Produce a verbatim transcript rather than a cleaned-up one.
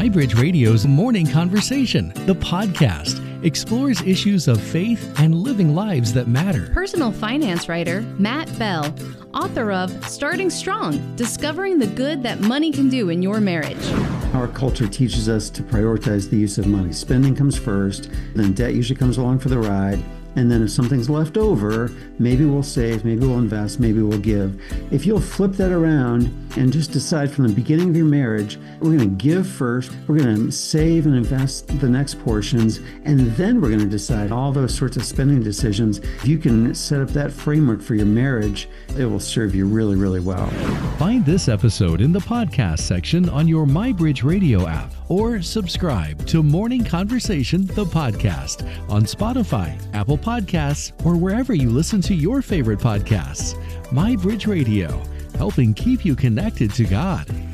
MyBridge Radio's Morning Conversation, the podcast, explores issues of faith and living lives that matter. Personal finance writer Matt Bell, author of Starting Strong, Discovering the Good That Money Can Do in Your Marriage. Our culture teaches us to prioritize the use of money. Spending comes first, then debt usually comes along for the ride. And then if something's left over, maybe we'll save, maybe we'll invest, maybe we'll give. If you'll flip that around and just decide from the beginning of your marriage, we're going to give first, we're going to save and invest the next portions, and then we're going to decide all those sorts of spending decisions. If you can set up that framework for your marriage, it will serve you really, really well. Find this episode in the podcast section on your MyBridge Radio app, or subscribe to Morning Conversation, the podcast, on Spotify, Apple Podcasts, or wherever you listen to your favorite podcasts. MyBridge Radio, helping keep you connected to God.